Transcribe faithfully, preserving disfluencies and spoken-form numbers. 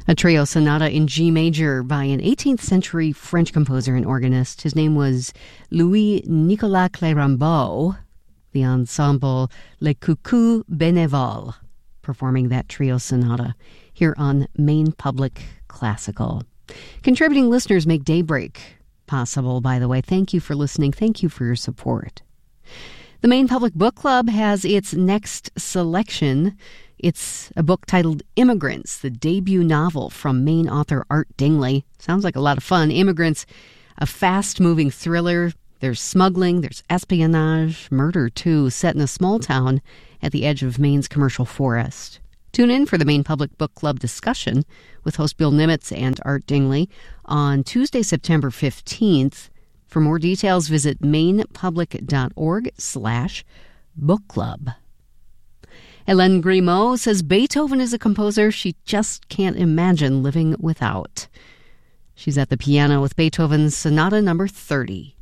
A trio sonata in G major by an eighteenth century French composer and organist. His name was Louis-Nicolas Clérambault. The ensemble Les Coucous Bénévoles, performing that trio sonata here on Maine Public Classical. Contributing listeners make Daybreak possible, by the way. Thank you for listening. Thank you for your support. The Maine Public Book Club has its next selection. It's a book titled Immigrants, the debut novel from Maine author Art Dingley. Sounds like a lot of fun. Immigrants, a fast-moving thriller. There's smuggling, there's espionage, murder, too, set in a small town at the edge of Maine's commercial forest. Tune in for the Maine Public Book Club discussion with host Bill Nimitz and Art Dingley on Tuesday, September fifteenth. For more details, visit mainepublic.org slash book club. Hélène Grimaud says Beethoven is a composer she just can't imagine living without. She's at the piano with Beethoven's Sonata Number thirty.